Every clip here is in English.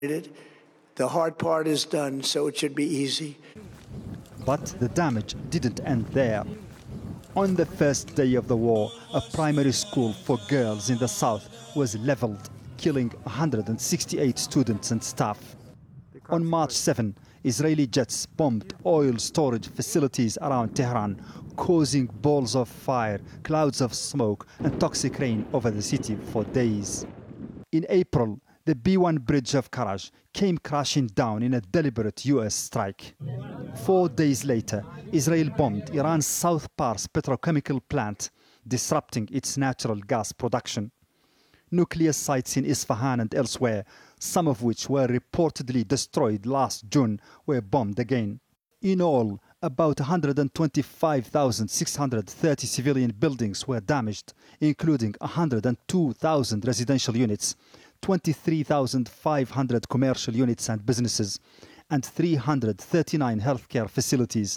The hard part is done, so it should be easy. But the damage didn't end there. On the first day of the war, a primary school for girls in the south was leveled, killing 168 students and staff. On March 7, Israeli jets bombed oil storage facilities around Tehran, causing balls of fire, clouds of smoke, and toxic rain over the city for days. In April, the B1 bridge of Karaj came crashing down in a deliberate US strike. 4 days later, Israel bombed Iran's South Pars petrochemical plant, disrupting its natural gas production. Nuclear sites in Isfahan and elsewhere, some of which were reportedly destroyed last June, were bombed again. In all, about 125,630 civilian buildings were damaged, including 102,000 residential units, 23,500 commercial units and businesses, and 339 healthcare facilities,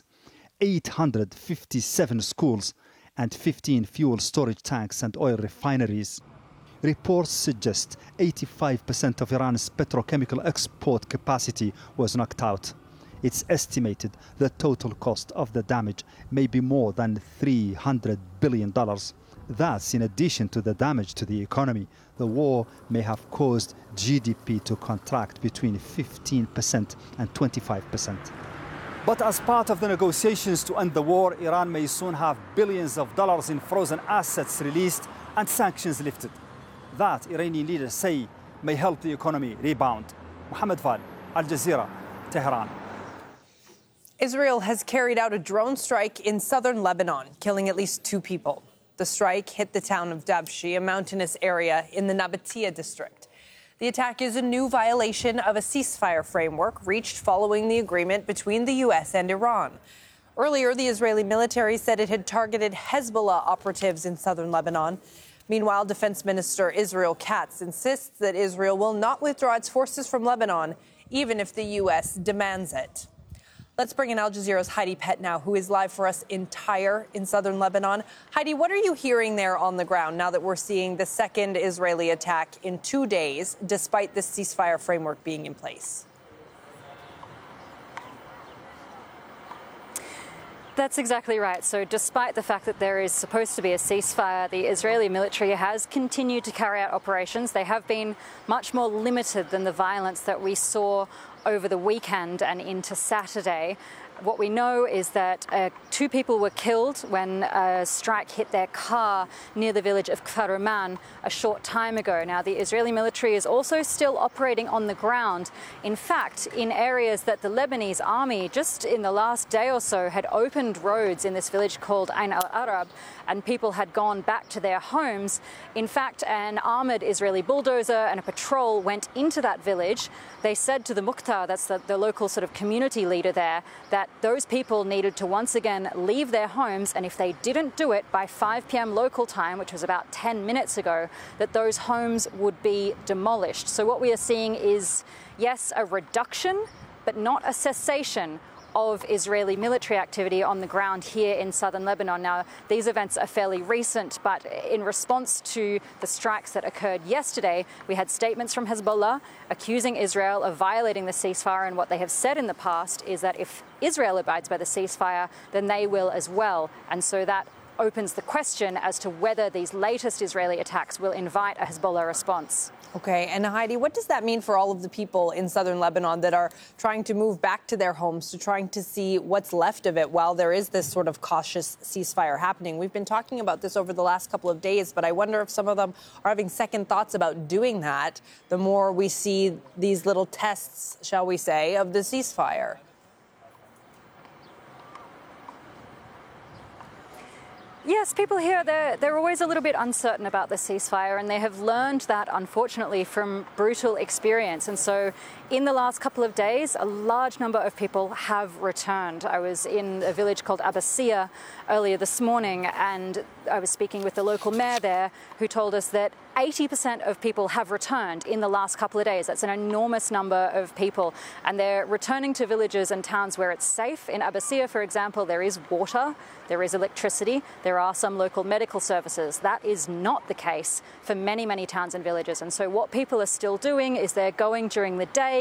857 schools, and 15 fuel storage tanks and oil refineries. Reports suggest 85% of Iran's petrochemical export capacity was knocked out. It's estimated the total cost of the damage may be more than $300 billion. That's in addition to the damage to the economy. The war may have caused GDP to contract between 15% and 25%. But as part of the negotiations to end the war, Iran may soon have billions of dollars in frozen assets released and sanctions lifted. That, Iranian leaders say, may help the economy rebound. Mohammed Val, Al Jazeera, Tehran. Israel has carried out a drone strike in southern Lebanon, killing at least 2 people. The strike hit the town of Dabshi, a mountainous area in the Nabatea district. The attack is a new violation of a ceasefire framework reached following the agreement between the U.S. and Iran. Earlier, the Israeli military said it had targeted Hezbollah operatives in southern Lebanon. Meanwhile, Defense Minister Israel Katz insists that Israel will not withdraw its forces from Lebanon, even if the U.S. demands it. Let's bring in Al Jazeera's Heidi Pett now, who is live for us in Tyre in southern Lebanon. Heidi, what are you hearing there on the ground now that we're seeing the second Israeli attack in 2 days, despite this ceasefire framework being in place? That's exactly right. So despite the fact that there is supposed to be a ceasefire, the Israeli military has continued to carry out operations. They have been much more limited than the violence that we saw over the weekend and into Saturday. What we know is that 2 people were killed when a strike hit their car near the village of Kfar Ruman a short time ago. Now, the Israeli military is also still operating on the ground. In fact, in areas that the Lebanese army just in the last day or so had opened roads in this village called Ain al-Arab, and people had gone back to their homes. In fact, an armored Israeli bulldozer and a patrol went into that village. They said to the Mukhtar, that's the local sort of community leader there, that those people needed to once again leave their homes, and if they didn't do it by 5 p.m. local time, which was about 10 minutes ago, that those homes would be demolished. So what we are seeing is, yes, a reduction, but not a cessation of Israeli military activity on the ground here in southern Lebanon. Now, these events are fairly recent, but in response to the strikes that occurred yesterday, we had statements from Hezbollah accusing Israel of violating the ceasefire, and what they have said in the past is that if Israel abides by the ceasefire, then they will as well. And so that opens the question as to whether these latest Israeli attacks will invite a Hezbollah response. Okay, and Heidi, what does that mean for all of the people in southern Lebanon that are trying to move back to their homes, to trying to see what's left of it while there is this sort of cautious ceasefire happening? We've been talking about this over the last couple of days, but I wonder if some of them are having second thoughts about doing that the more we see these little tests, shall we say, of the ceasefire. Yes, people here, they're always a little bit uncertain about the ceasefire, and they have learned that, unfortunately, from brutal experience. And so in the last couple of days, a large number of people have returned. I was in a village called Abbasiyah earlier this morning, and I was speaking with the local mayor there, who told us that 80% of people have returned in the last couple of days. That's an enormous number of people. And they're returning to villages and towns where it's safe. In Abbasiyah, for example, there is water, there is electricity, there are some local medical services. That is not the case for many, many towns and villages. And so what people are still doing is they're going during the day,